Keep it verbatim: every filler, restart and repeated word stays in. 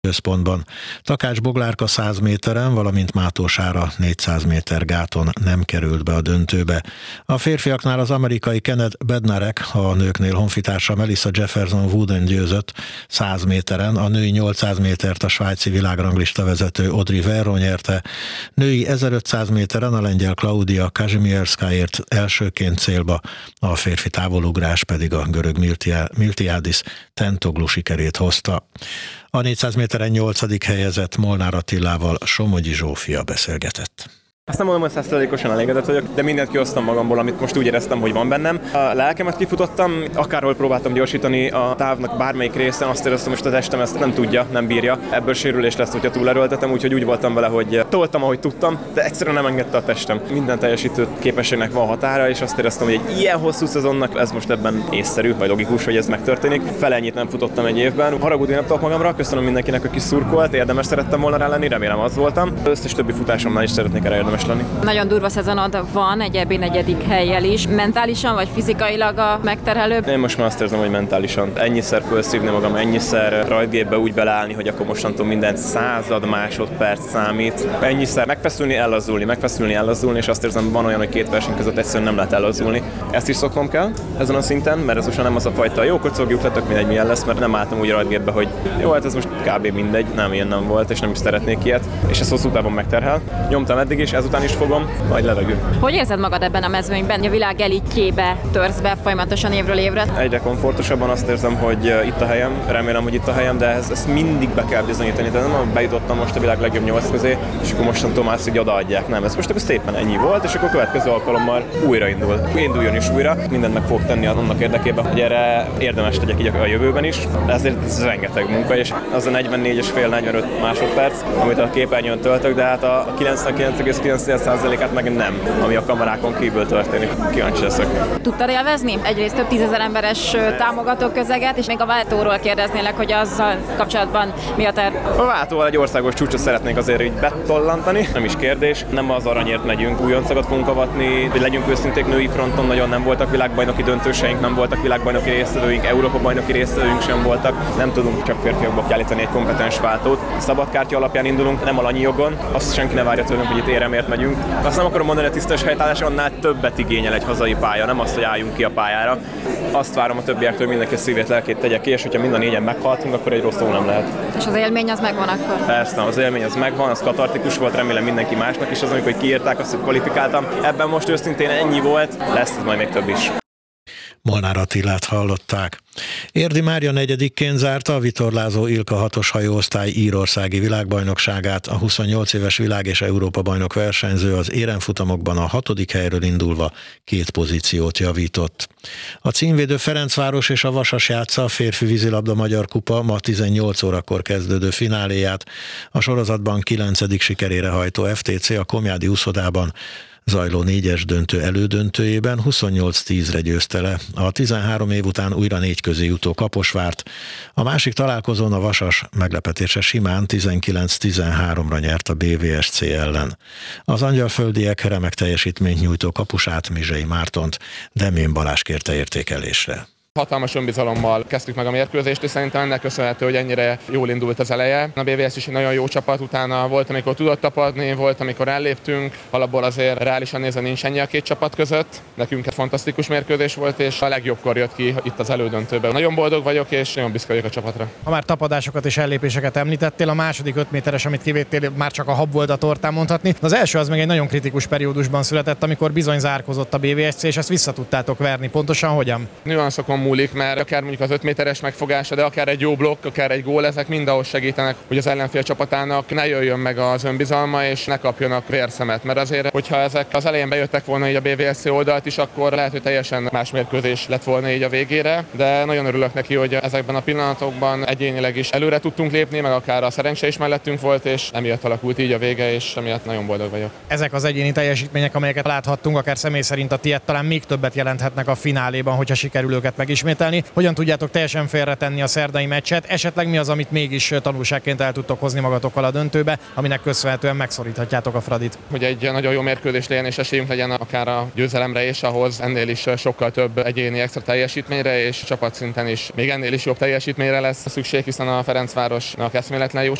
központban. Takács Boglárka száz méteren, valamint Mátósára négyszáz méter gáton nem került be a döntőbe. A férfiaknál az amerikai Kenneth Bednarek, a nőknél honfitársa Melissa Jefferson Wooden győzött száz méteren, a női nyolcszáz métert a svájci világranglista vezető Audrey Verron nyerte, női ezerötszáz méteren a lengyel Klaudia Kazimierska ért elsőként célba, a férfi távolugrás pedig a görög Miltiádis Tentoglou sikerét hozta. A négyszáz méteren nyolcadik helyezett Molnár Attilával Somogyi Zsófia beszélgetett. Azt nem mondom, hogy száz százalékosan elégedett vagyok, de mindent kihoztam magamból, amit most úgy éreztem, hogy van bennem. A lelkemet kifutottam, akárhol próbáltam gyorsítani a távnak bármelyik részen, azt éreztem, most a testem ezt nem tudja, nem bírja. Ebből sérülés lesz, hogyha túlerőltetem, úgyhogy úgy voltam vele, hogy toltam, ahogy tudtam, de egyszerűen nem engedte a testem. Minden teljesítő képességnek van határa, és azt éreztem, hogy egy ilyen hosszú szezonnak ez most ebben észszerű, vagy logikus, hogy ez megtörténik. Felennyit nem futottam egy évben. Haragudni nem tudok magamra, köszönöm mindenkinek, aki szurkolt, érdemes szerettem volna rá lenni, remélem az voltam. Összes többi futásomnál is szeretnék erre érdemes lenni. Nagyon durva szezonod van, egy ebbi negyedik hellyel is. Mentálisan vagy fizikailag a megterhelőbb? Én most már azt érzem, hogy mentálisan. Ennyiszer felszívni magam, ennyiszer rajtgépbe úgy beleállni, hogy akkor mostantól minden század másodperc számít. Ennyiszer megfeszülni, ellazulni, megfeszülni, ellazulni, és azt érzem, van olyan, hogy két verseny között egyszerűen nem lehet ellazulni. Ezt is szoknom kell ezen a szinten, mert ez most nem az a fajta jó kocogjuk, le tök mindegy milyen lesz, mert nem álltam úgy rajtgépbe, hogy jó, hát ez most kb. Mindegy, nem ilyen nem volt, és nem is szeretnék ilyet, és ez hosszú távon megterhel. Nyomtam eddig is, ezután is fogom, majd levegő. Hogy érzed magad ebben a mezőnyben? A világ elitjébe törsz be folyamatosan évről évre? Egyre komfortosabban azt érzem, hogy itt a helyem, remélem, hogy itt a helyem, de ezt, ezt mindig be kell bizonyítani. Tehát nem bejutottam most a világ legjobb nyolc közé, és akkor mostantól már így odaadják. Nem, ez most akkor szépen ennyi volt, és akkor a következő alkalommal újraindul. Induljon is újra, mindent meg fog tenni annak érdekében, hogy erre érdemes tegyek így a jövőben is. De ezért ez rengeteg munka, és az a negyvennégy és fél negyvenöt másodperc, amit a képernyőn töltök, de hát a kilencvenkilenc egész kilenc százalékát meg nem, ami a kamerákon kívül történik. Kíváncsi leszek. Tudtad élvezni? Egyrészt több tízezer emberes támogató közeget, és még a váltóról kérdeznélek, hogy azzal kapcsolatban mi a terv? A váltóval egy országos csúcsot szeretnénk azért így betollantani, nem is kérdés. Nem az aranyért megyünk, újoncokat fogunk avatni, hogy legyünk őszinték, női fronton nagyon nem voltak világbajnoki döntőseink, nem voltak világbajnoki résztvevőink, Európa-bajnoki résztvevőink sem voltak. Nem tudunk csak férfiakból kiállítani egy kompetens váltót. Szabadkártya alapján indulunk, nem alanyi jogon. Azt senki ne várja tőlünk, hogy itt éremért megyünk. Azt nem akarom mondani, hogy a tisztes helytállás annál többet igényel egy hazai pálya, nem azt, hogy álljunk ki a pályára. Azt várom a többiektől, hogy mindenki szívét, lelkét tegye ki, és hogyha mind a négyen meghaltunk, akkor egy rossz szó nem lehet. És az élmény az megvan akkor? Persze, az élmény az megvan, az katartikus volt, remélem mindenki másnak is az, amikor kiírták azt, hogy kvalifikáltam. Ebben most őszintén ennyi volt, lesz ez majd még több is. Molnár Attilát hallották. Érdi Mária negyedikként zárta a vitorlázó Ilka hatos hajóosztály írországi világbajnokságát, a huszonnyolc éves világ- és Európa-bajnok versenyző az éremfutamokban a hatodik helyről indulva két pozíciót javított. A címvédő Ferencváros és a Vasas játsza a férfi vízilabda Magyar Kupa ma tizennyolc órakor kezdődő fináléját. A sorozatban kilencedik sikerére hajtó ef té cé a Komjádi úszodában zajló négyes döntő elődöntőjében huszonnyolc tízre győzte le a tizenhárom év után újra négy közé jutó Kaposvárt. A másik találkozón a Vasas meglepetése simán tizenkilenc tizenháromra nyert a bé vé es cé ellen. Az angyalföldiek remek teljesítményt nyújtó kapusát, Mizsei Mártont Demén Balázs kérte értékelésre. Hatalmas önbizalommal kezdtük meg a mérkőzést, és szerintem ennek köszönhető, hogy ennyire jól indult az eleje. A bé vé es is egy nagyon jó csapat, utána volt, amikor tudott tapadni, volt, amikor elléptünk. Alapból azért reálisan nézve nincs ennyi a két csapat között. Nekünk egy fantasztikus mérkőzés volt, és a legjobbkor jött ki itt az elődöntőben. Nagyon boldog vagyok, és nagyon büszke vagyok a csapatra. Ha már tapadásokat és ellépéseket említettél, a második öt méteres, amit kivédtél, már csak a hab volt a tortán mondhatni. Az első az meg egy nagyon kritikus periódusban született, amikor bizony zárkozott a bé vé es cé, és ezt vissza tudtátok verni. Pontosan hogyan? Nüanszokon múlik, mert akár mondjuk az öt méteres megfogása, de akár egy jó blokk, akár egy gól, ezek mind ahhoz segítenek, hogy az ellenfél csapatának ne jöjjön meg az önbizalma, és ne kapjanak vérszemet. Mert azért, hogyha ezek az elején bejöttek volna így a bé vé es cé oldalt is, akkor lehet, hogy teljesen más mérkőzés lett volna így a végére, de nagyon örülök neki, hogy ezekben a pillanatokban egyénileg is előre tudtunk lépni, meg akár a szerencse is mellettünk volt, és emiatt alakult így a vége, és emiatt nagyon boldog vagyok. Ezek az egyéni teljesítmények, amelyeket láthattunk, akár személy szerint a tiéd talán még többet jelenthetnek a fináléban, hogyha sikerül őket meg megismételni. Hogyan tudjátok teljesen félretenni a szerdai meccset? Esetleg mi az, amit mégis tanulságként el tudtok hozni magatokkal a döntőbe, aminek köszönhetően megszoríthatjátok a Fradit? Hogy egy nagyon jó mérkőzés legyen és esélyünk legyen akár a győzelemre, és ahhoz ennél is sokkal több egyéni extra teljesítményre, és csapatszinten is még ennél is jobb teljesítményre lesz szükség, hiszen a Ferencvárosnak eszméletlen jó